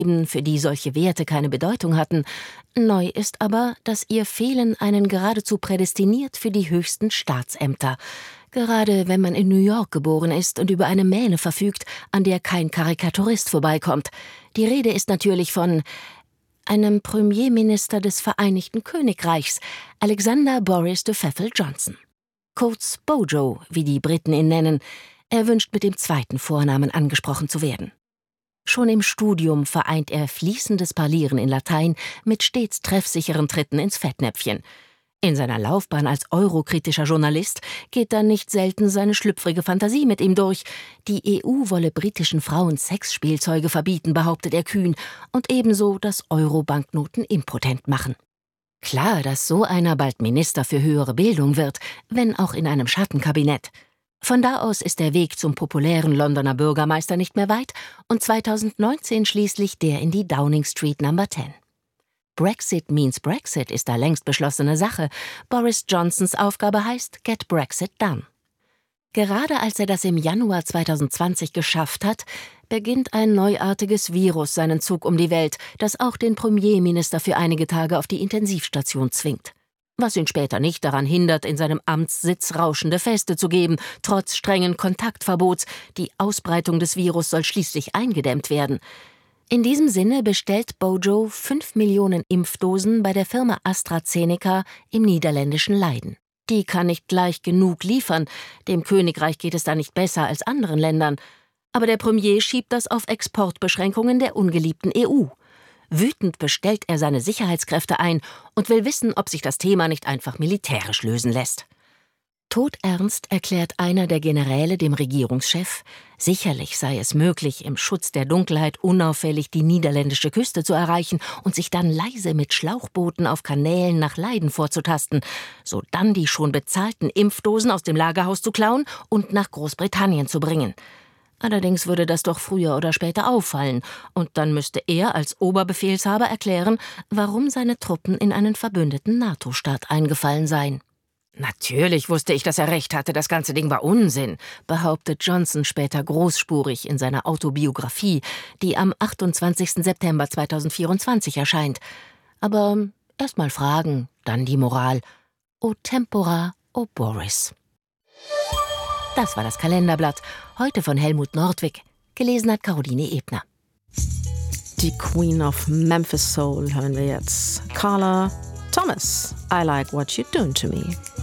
für die solche Werte keine Bedeutung hatten. Neu ist aber, dass ihr Fehlen einen geradezu prädestiniert für die höchsten Staatsämter. Gerade wenn man in New York geboren ist und über eine Mähne verfügt, an der kein Karikaturist vorbeikommt. Die Rede ist natürlich von einem Premierminister des Vereinigten Königreichs, Alexander Boris de Pfeffel Johnson. Kurz Bojo, wie die Briten ihn nennen. Er wünscht mit dem zweiten Vornamen angesprochen zu werden. Schon im Studium vereint er fließendes Parlieren in Latein mit stets treffsicheren Tritten ins Fettnäpfchen. In seiner Laufbahn als eurokritischer Journalist geht dann nicht selten seine schlüpfrige Fantasie mit ihm durch. Die EU wolle britischen Frauen Sexspielzeuge verbieten, behauptet er kühn, und ebenso, dass Euro-Banknoten impotent machen. Klar, dass so einer bald Minister für höhere Bildung wird, wenn auch in einem Schattenkabinett. Von da aus ist der Weg zum populären Londoner Bürgermeister nicht mehr weit und 2019 schließlich der in die Downing Street No. 10. Brexit means Brexit ist da längst beschlossene Sache. Boris Johnsons Aufgabe heißt Get Brexit Done. Gerade als er das im Januar 2020 geschafft hat, beginnt ein neuartiges Virus seinen Zug um die Welt, das auch den Premierminister für einige Tage auf die Intensivstation zwingt. Was ihn später nicht daran hindert, in seinem Amtssitz rauschende Feste zu geben, trotz strengen Kontaktverbots. Die Ausbreitung des Virus soll schließlich eingedämmt werden. In diesem Sinne bestellt Bojo 5 Millionen Impfdosen bei der Firma AstraZeneca im niederländischen Leiden. Die kann nicht gleich genug liefern, dem Königreich geht es da nicht besser als anderen Ländern. Aber der Premier schiebt das auf Exportbeschränkungen der ungeliebten EU. Wütend bestellt er seine Sicherheitskräfte ein und will wissen, ob sich das Thema nicht einfach militärisch lösen lässt. Todernst erklärt einer der Generäle dem Regierungschef, sicherlich sei es möglich, im Schutz der Dunkelheit unauffällig die niederländische Küste zu erreichen und sich dann leise mit Schlauchbooten auf Kanälen nach Leiden vorzutasten, sodann die schon bezahlten Impfdosen aus dem Lagerhaus zu klauen und nach Großbritannien zu bringen. Allerdings würde das doch früher oder später auffallen, und dann müsste er als Oberbefehlshaber erklären, warum seine Truppen in einen verbündeten NATO-Staat eingefallen seien. »Natürlich wusste ich, dass er recht hatte, das ganze Ding war Unsinn«, behauptet Johnson später großspurig in seiner Autobiografie, die am 28. September 2024 erscheint. Aber erst mal Fragen, dann die Moral. O tempora, o Boris. Das war das Kalenderblatt, heute von Helmut Nordwig. Gelesen hat Caroline Ebner. Die Queen of Memphis Soul hören wir jetzt. Carla Thomas, I Like What You're Doing to Me.